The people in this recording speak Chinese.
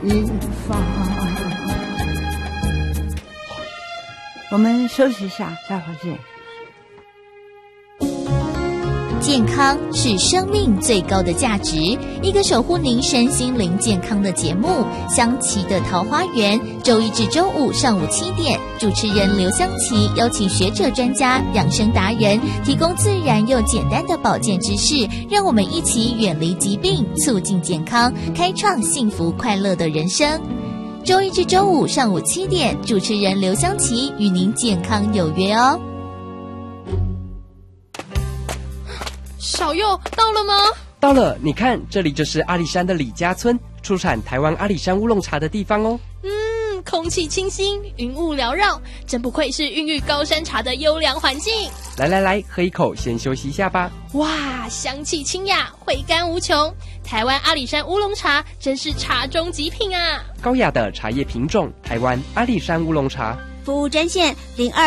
一方。我们休息一下，待会儿见。 健康是生命最高的价值，一个守护您身心灵健康的节目《香琪的桃花源》，周一至周五上午7点，主持人刘香琪邀请学者专家、养生达人，提供自然又简单的保健知识，让我们一起远离疾病，促进健康，开创幸福快乐的人生。周一至周五上午7点，主持人刘香琪与您健康有约哦。 小佑到了吗？ 到了，你看，这里就是阿里山的李家村，出产台湾阿里山乌龙茶的地方哦。 空气清新，云雾缭绕，真不愧是孕育高山茶的优良环境。 来，喝一口，先休息一下吧。 哇，香气清雅，回甘无穷。台湾阿里山乌龙茶真是茶中极品啊！ 高雅的茶叶品种，台湾阿里山乌龙茶。 服务专线02